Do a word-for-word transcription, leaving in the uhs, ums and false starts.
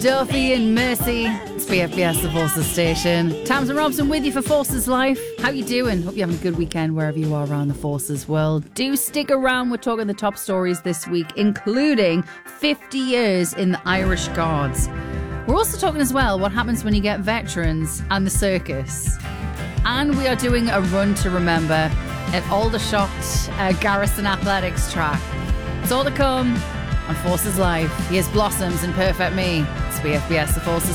Duffy and Mercy. It's B F B S, the Forces station. Tamsin Robson with you for Forces Life. How you doing? Hope you're having a good weekend wherever you are around the Forces world. Do stick around. We're talking the top stories this week, including fifty years in the Irish Guards. We're also talking as well what happens when you get veterans and the circus. And we are doing a run to remember at Aldershot uh, Garrison Athletics track. It's all to come on Forces Life. Here's Blossoms and Perfect Me. It's B F B S, the Forces